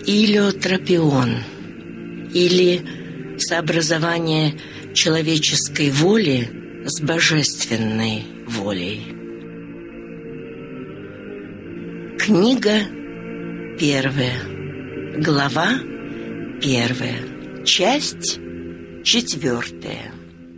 Илиотропион, или сообразование человеческой воли с божественной волей. Книга 1, глава 1, часть 4.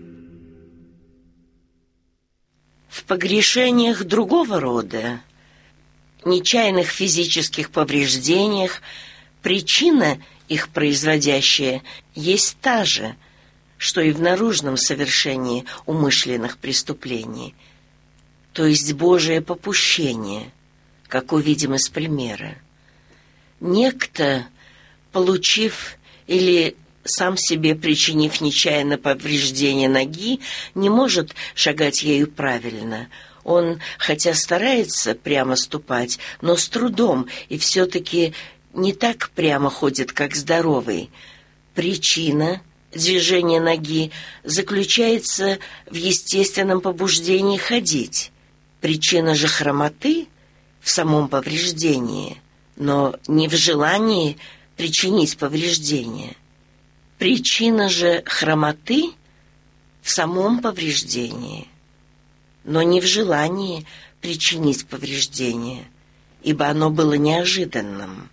В погрешениях другого рода, нечаянных физических повреждениях, причина, их производящая, есть та же, что и в наружном совершении умышленных преступлений, то есть Божие попущение, как увидим из примера. Некто, получив или сам себе причинив нечаянно повреждение ноги, не может шагать ею правильно. Он, хотя старается прямо ступать, но с трудом, и все-таки не так прямо ходит, как здоровый. Причина движения ноги заключается в естественном побуждении ходить. Причина же хромоты в самом повреждении, но не в желании причинить повреждение. Причина же хромоты в самом повреждении, но не в желании причинить повреждение, ибо оно было неожиданным.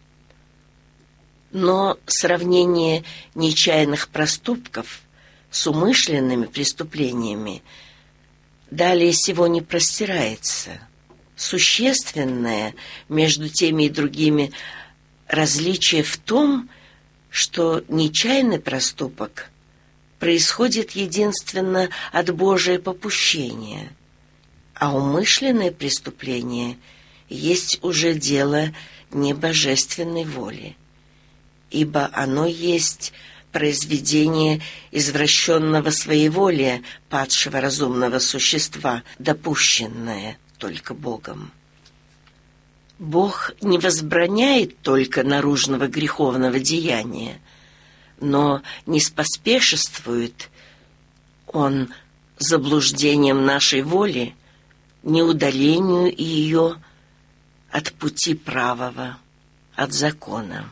Но сравнение нечаянных проступков с умышленными преступлениями далее сего не простирается. Существенное между теми и другими различие в том, что нечаянный проступок происходит единственно от Божия попущения, а умышленное преступление есть уже дело небожественной воли, ибо оно есть произведение извращенного своеволия падшего разумного существа, допущенное только Богом. Бог не возбраняет только наружного греховного деяния, но не споспешествует Он заблуждением нашей воли, не удалению ее от пути правого, от закона.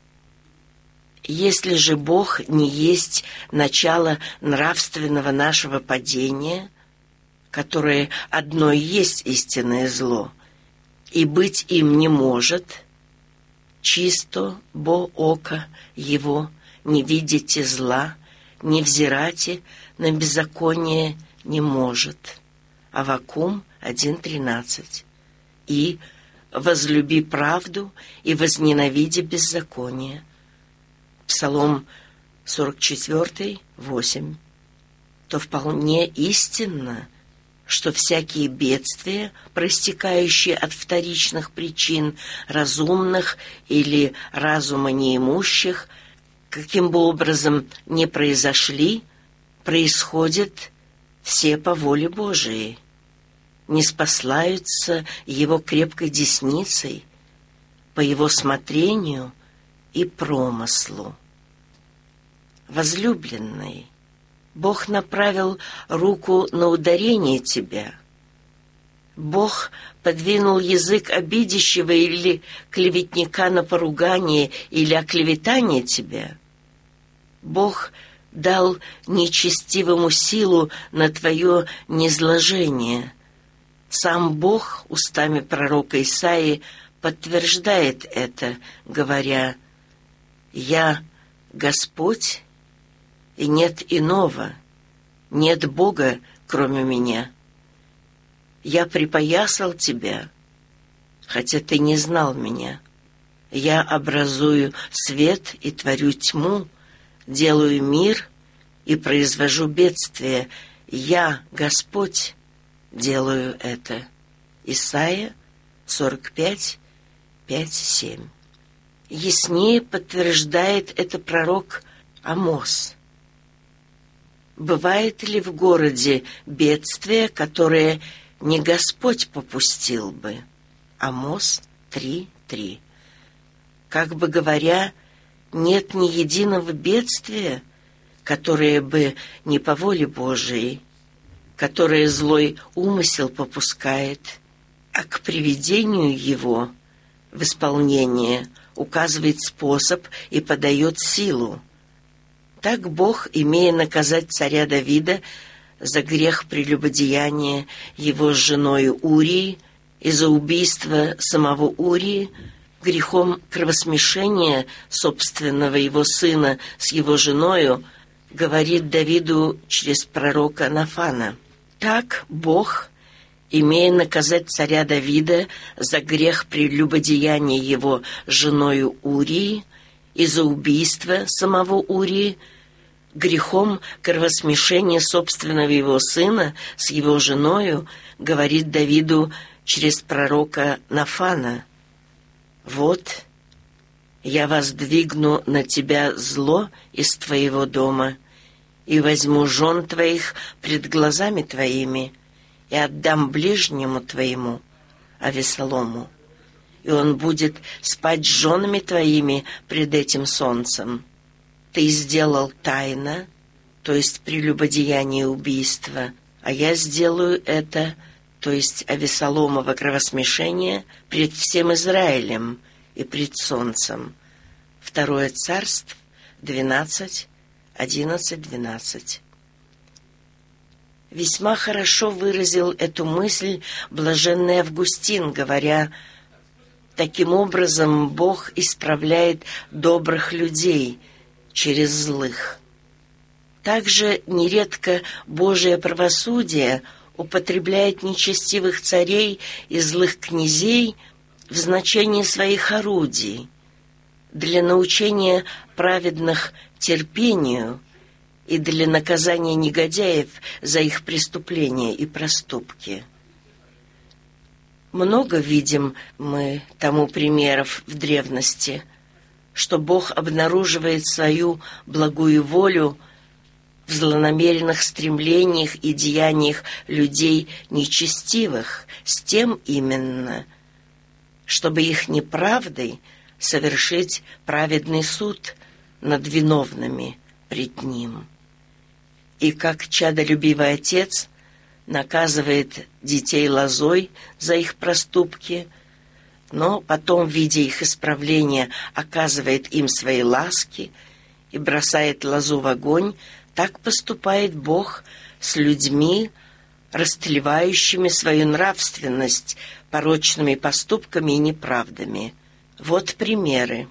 Если же Бог не есть начало нравственного нашего падения, которое одно и есть истинное зло, и быть им не может, чисто бо око его не видите зла, не взирате на беззаконие не может. Аввакум 1:13. И возлюби правду и возненавиди беззаконие. Псалом 44:8. То вполне истинно, что всякие бедствия, проистекающие от вторичных причин, разумных или разума неимущих, каким бы образом ни произошли, происходят все по воле Божией, не спаслаются Его крепкой десницей, по Его смотрению и промыслу. Возлюбленный, Бог направил руку на ударение тебя. Бог подвинул язык обидящего или клеветника на поругание или оклеветание тебя. Бог дал нечестивому силу на твое низложение. Сам Бог устами пророка Исаии подтверждает это, говоря: «Я Господь, и нет иного, нет Бога, кроме меня. Я припоясал тебя, хотя ты не знал меня. Я образую свет и творю тьму, делаю мир и произвожу бедствие. Я, Господь, делаю это». Исайя 45, 5-7. Яснее подтверждает это пророк Амос. Бывает ли в городе бедствие, которое не Господь попустил бы? Амос 3:3. Как бы говоря, нет ни единого бедствия, которое бы не по воле Божией, которое злой умысел попускает, а к приведению его в исполнение указывает способ и подает силу. Так Бог, имея наказать царя Давида за грех прелюбодеяния его с женою Урии и за убийство самого Урии, грехом кровосмешения собственного его сына с его женою, говорит Давиду через пророка Нафана. Так Бог, имея наказать царя Давида за грех прелюбодеяния его с женою Урии и за убийство самого Урии, грехом кровосмешения собственного его сына с его женою, говорит Давиду через пророка Нафана: «Вот, я воздвигну на тебя зло из твоего дома и возьму жен твоих пред глазами твоими и отдам ближнему твоему, Авессалому, и он будет спать с женами твоими пред этим солнцем. Ты сделал тайно, то есть прелюбодеяние и убийство, а я сделаю это, то есть Авессаломово кровосмешение, пред всем Израилем и пред солнцем». Второе Царств 12, 11, 12. Весьма хорошо выразил эту мысль блаженный Августин, говоря: «Таким образом Бог исправляет добрых людей через злых». Также нередко Божие правосудие употребляет нечестивых царей и злых князей в значении своих орудий для научения праведных терпению и для наказания негодяев за их преступления и проступки. Много видим мы тому примеров в древности, что Бог обнаруживает свою благую волю в злонамеренных стремлениях и деяниях людей нечестивых, с тем именно, чтобы их неправдой совершить праведный суд над виновными пред Ним. И как чадолюбивый отец наказывает детей лозой за их проступки, но потом, видя их исправление, оказывает им свои ласки и бросает лозу в огонь, так поступает Бог с людьми, растлевающими свою нравственность порочными поступками и неправдами. Вот примеры.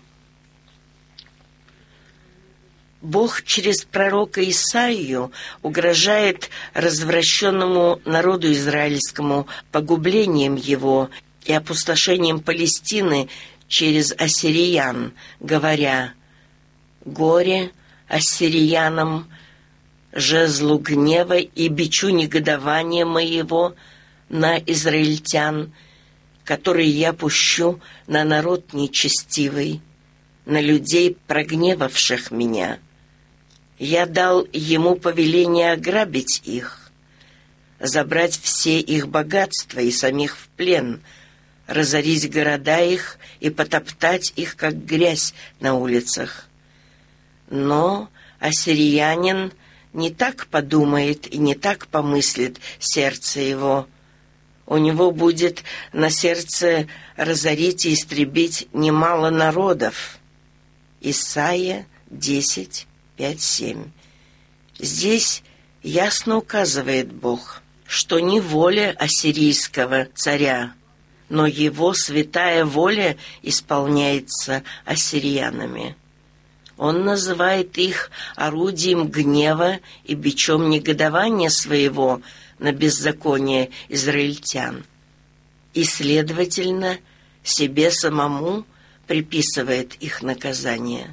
Бог через пророка Исаию угрожает развращенному народу израильскому погублением его и опустошением Палестины через ассириян, говоря: «Горе ассириянам, жезлу гнева и бичу негодования моего на израильтян, которые я пущу на народ нечестивый, на людей, прогневавших меня. Я дал ему повеление ограбить их, забрать все их богатства и самих в плен, разорить города их и потоптать их, как грязь на улицах. Но ассириянин не так подумает и не так помыслит сердце его. У него будет на сердце разорить и истребить немало народов». Исайя 10, 5, 7. Здесь ясно указывает Бог, что не воля ассирийского царя, но его святая воля исполняется ассириянами. Он называет их орудием гнева и бичом негодования своего на беззаконие израильтян, и, следовательно, себе самому приписывает их наказание.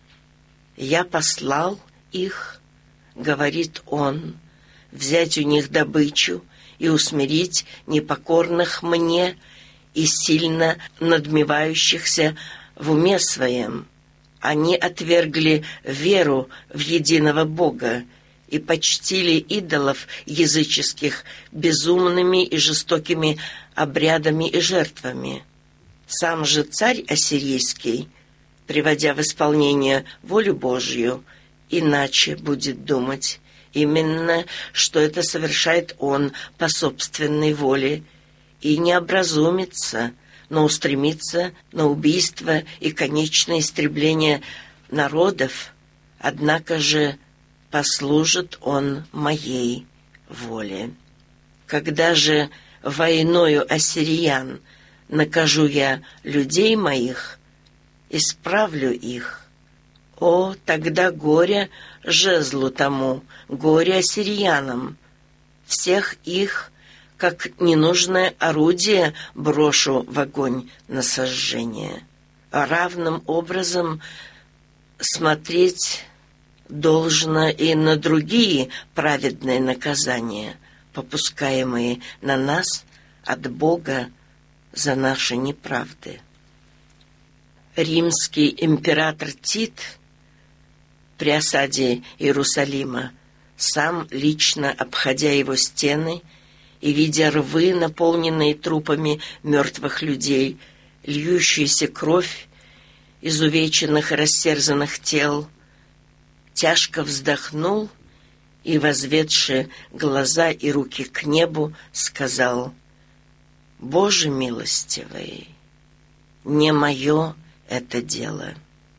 «Я послал их, — говорит он, — взять у них добычу и усмирить непокорных мне и сильно надмевающихся в уме своем. Они отвергли веру в единого Бога и почтили идолов языческих безумными и жестокими обрядами и жертвами. Сам же царь ассирийский, приводя в исполнение волю Божью, иначе будет думать, именно, что это совершает он по собственной воле, и не образумится но устремится на убийство и конечное истребление народов, однако же послужит он моей воле. Когда же войною ассириян накажу я людей моих, исправлю их, о, тогда горе жезлу тому, горе ассирянам, всех их, как ненужное орудие, брошу в огонь на сожжение. А равным образом смотреть должно и на другие праведные наказания, попускаемые на нас от Бога за наши неправды. Римский император Тит при осаде Иерусалима, сам лично обходя его стены и видя рвы, наполненные трупами мертвых людей, льющуюся кровь изувеченных и растерзанных тел, тяжко вздохнул и, возведши глаза и руки к небу, сказал: «Боже милостивый, не мое это дело».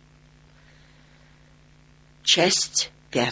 Часть 5.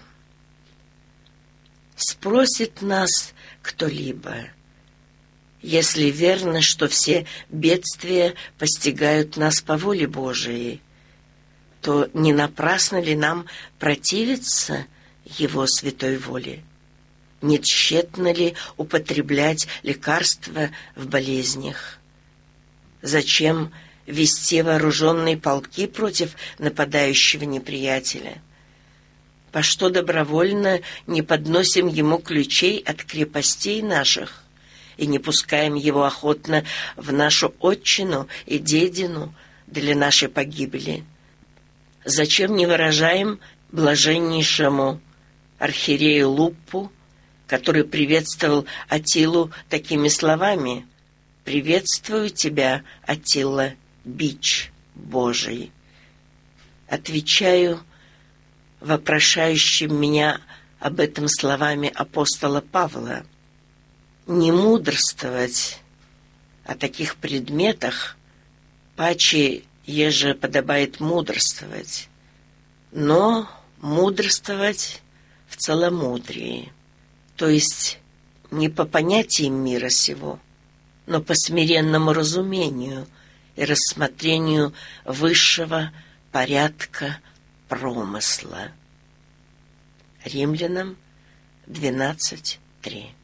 Спросит нас кто-либо: если верно, что все бедствия постигают нас по воле Божией, то не напрасно ли нам противиться Его святой воле? Не тщетно ли употреблять лекарства в болезнях? Зачем вести вооруженные полки против нападающего неприятеля? По что добровольно не подносим ему ключей от крепостей наших и не пускаем его охотно в нашу отчину и дедину для нашей погибели? Зачем не выражаем блаженнейшему архиерею Луппу, который приветствовал Аттилу такими словами: «Приветствую тебя, Аттила, бич Божий»? Отвечаю вопрошающим меня об этом словами апостола Павла: не мудрствовать о таких предметах, паче еже подобает мудрствовать, но мудрствовать в целомудрии, то есть не по понятиям мира сего, но по смиренному разумению и рассмотрению высшего порядка промысла. Римлянам 12:3.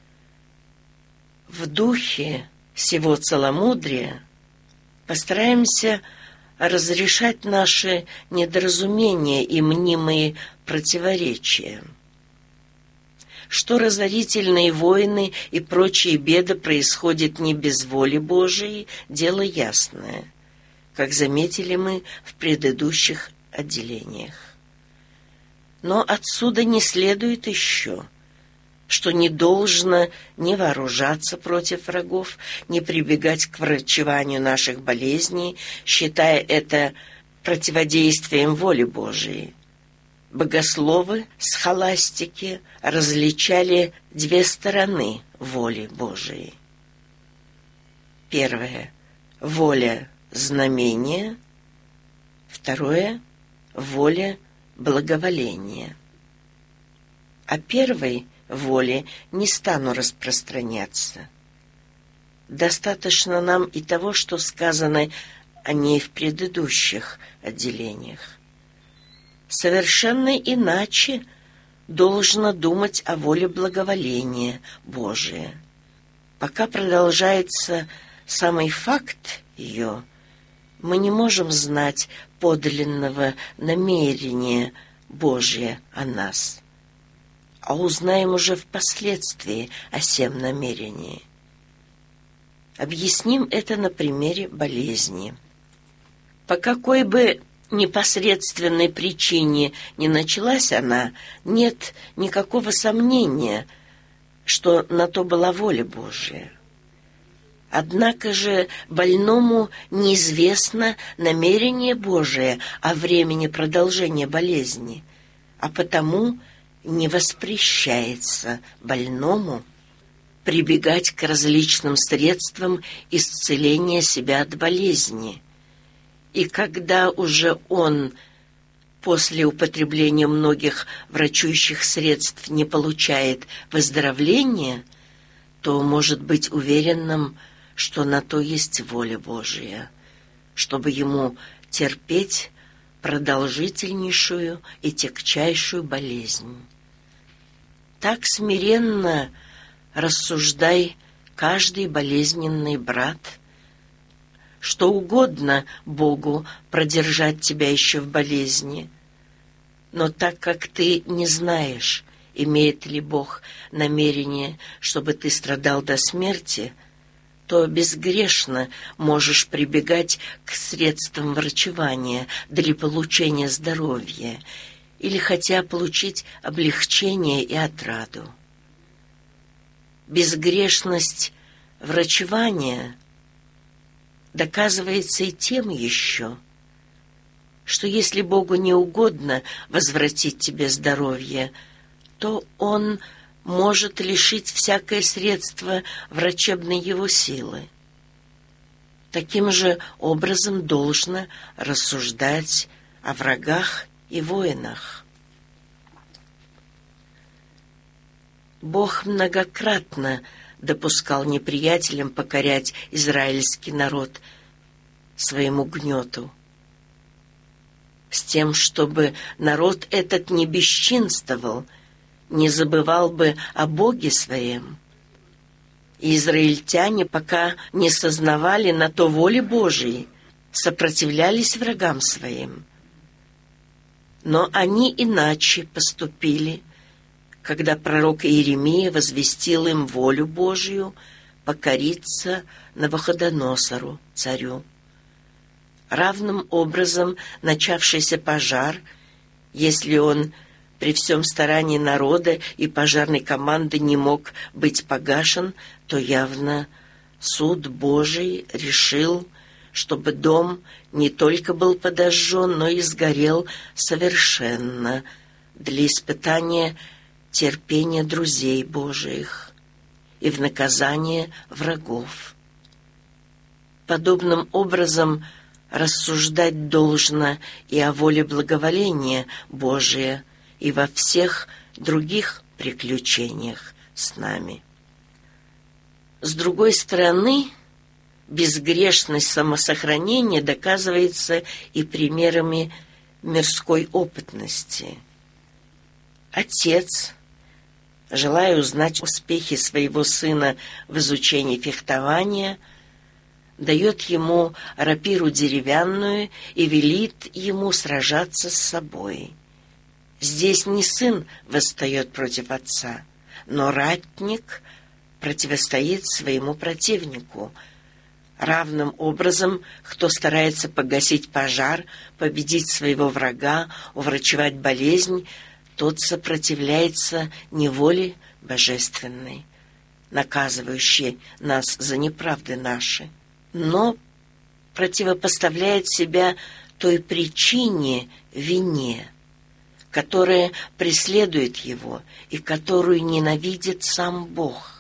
В духе сего целомудрия постараемся разрешать наши недоразумения и мнимые противоречия. Что разорительные войны и прочие беды происходят не без воли Божией, дело ясное, как заметили мы в предыдущих отделениях. Но отсюда не следует еще, что не должно не вооружаться против врагов, не прибегать к врачеванию наших болезней, считая это противодействием воле Божией. Богословы схоластики различали две стороны воли Божией. Первое — воля знамения. Второе — воля благоволения. О первой воле не стану распространяться. Достаточно нам и того, что сказано о ней в предыдущих отделениях. Совершенно иначе должно думать о воле благоволения Божия. Пока продолжается самый факт ее, мы не можем знать подлинного намерения Божия о нас, а узнаем уже впоследствии о сем намерении. Объясним это на примере болезни. По какой бы непосредственной причине не началась она, нет никакого сомнения, что на то была воля Божия. Однако же больному неизвестно намерение Божие о времени продолжения болезни, а потому не воспрещается больному прибегать к различным средствам исцеления себя от болезни. И когда уже он после употребления многих врачующих средств не получает выздоровления, то может быть уверенным, что на то есть воля Божия, чтобы ему терпеть продолжительнейшую и тягчайшую болезнь. Так смиренно рассуждай, каждый болезненный брат, что угодно Богу продержать тебя еще в болезни, но так как ты не знаешь, имеет ли Бог намерение, чтобы ты страдал до смерти, то безгрешно можешь прибегать к средствам врачевания для получения здоровья или хотя получить облегчение и отраду. Безгрешность врачевания доказывается и тем еще, что если Богу не угодно возвратить тебе здоровье, то Он может лишить всякое средство врачебной его силы. Таким же образом должно рассуждать о врагах и воинах. Бог многократно допускал неприятелям покорять израильский народ своему гнету, с тем, чтобы народ этот не бесчинствовал, не забывал бы о Боге своем. И израильтяне, пока не сознавали на то воли Божией, сопротивлялись врагам своим. Но они иначе поступили, когда пророк Иеремия возвестил им волю Божию покориться Навуходоносору, царю. Равным образом начавшийся пожар, если он при всем старании народа и пожарной команды не мог быть погашен, то явно суд Божий решил, чтобы дом не только был подожжен, но и сгорел совершенно для испытания терпения друзей Божиих и в наказание врагов. Подобным образом рассуждать должно и о воле благоволения Божия и во всех других приключениях с нами. С другой стороны, безгрешность самосохранения доказывается и примерами мирской опытности. Отец, желая узнать успехи своего сына в изучении фехтования, дает ему рапиру деревянную и велит ему сражаться с собой. Здесь не сын восстает против отца, но ратник противостоит своему противнику. Равным образом, кто старается погасить пожар, победить своего врага, уврачевать болезнь, тот сопротивляется неволе божественной, наказывающей нас за неправды наши, но противопоставляет себя той причине, вине, которая преследует его и которую ненавидит сам Бог.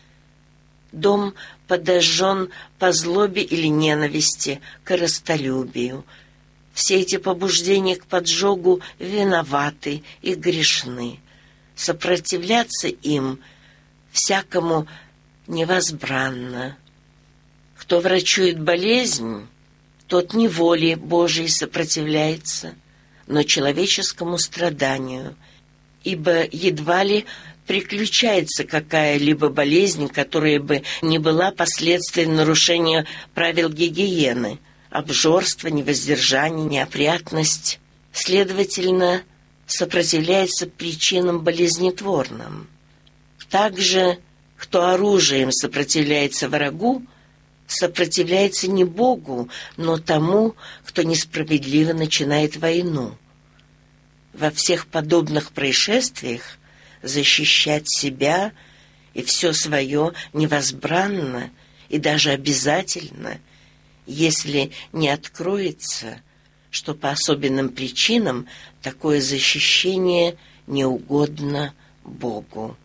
Дом подожжен по злобе или ненависти, корыстолюбию. Все эти побуждения к поджогу виноваты и грешны. Сопротивляться им всякому невозбранно. Кто врачует болезнь, тот не воле Божией сопротивляется, но человеческому страданию, ибо едва ли приключается какая-либо болезнь, которая бы не была последствием нарушения правил гигиены, обжорство, невоздержание, неопрятность. Следовательно, сопротивляется причинам болезнетворным. Также, кто оружием сопротивляется врагу, сопротивляется не Богу, но тому, кто несправедливо начинает войну. Во всех подобных происшествиях защищать себя и все свое невозбранно и даже обязательно, если не откроется, что по особенным причинам такое защищение не угодно Богу.